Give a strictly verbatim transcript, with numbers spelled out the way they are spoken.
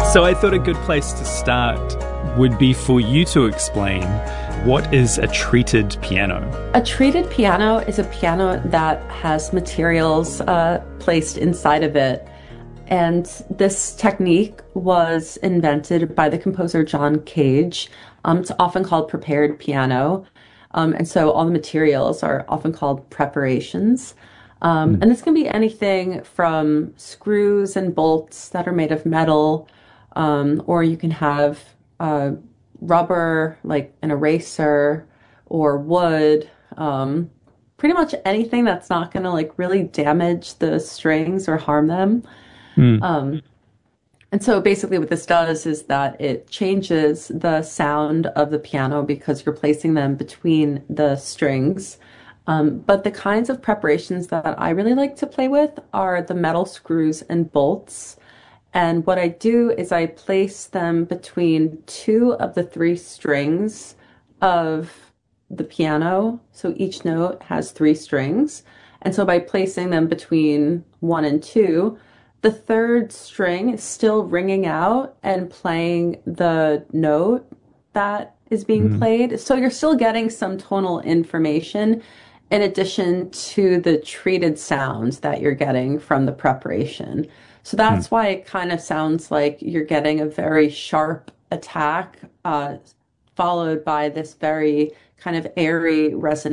So I thought a good place to start would be for you to explain what is a treated piano. A treated piano is a piano that has materials uh, placed inside of it. And this technique was invented by the composer John Cage. Um, it's often called prepared piano. Um, and so all the materials are often called preparations. Um, mm. And this can be anything from screws and bolts that are made of metal, um, or you can have uh, rubber, like an eraser, or wood. Um, pretty much anything that's not going to like really damage the strings or harm them. Mm. Um, and so basically what this does is that it changes the sound of the piano because you're placing them between the strings. Um, but the kinds of preparations that I really like to play with are the metal screws and bolts. And what I do is I place them between two of the three strings of the piano. So each note has three strings. And so by placing them between one and two, the third string is still ringing out and playing the note that is being mm-hmm. played. So you're still getting some tonal information in addition to the treated sounds that you're getting from the preparation. So that's mm. why it kind of sounds like you're getting a very sharp attack, uh, followed by this very kind of airy resonance.